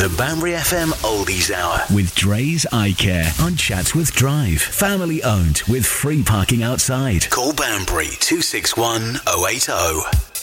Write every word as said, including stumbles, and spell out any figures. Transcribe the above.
The Banbury F M Oldies Hour with Dre's Eye Care on Chatsworth Drive. Family owned with free parking outside. Call Banbury two six one oh eight oh.